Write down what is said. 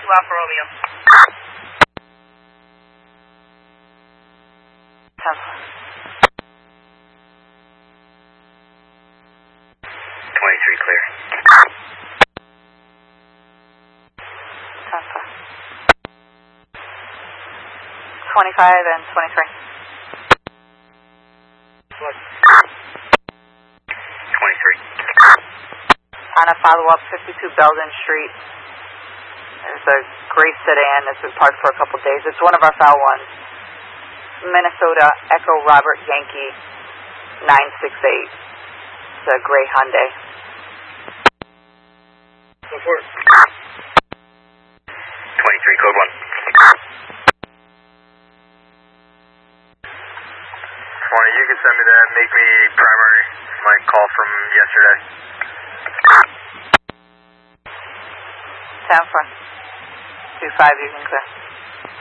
Alpha Romeo. 23 clear. 25 and 23. 23. On a follow-up, 52 Belden Street. There's a gray sedan that's been parked for a couple days. It's one of our foul ones. Minnesota Echo Robert Yankee 968. It's a gray Hyundai. Go for it. 23, code 1. Morning, you can send me that. Make me primary. My call from yesterday. 10 front. 25, you can clear.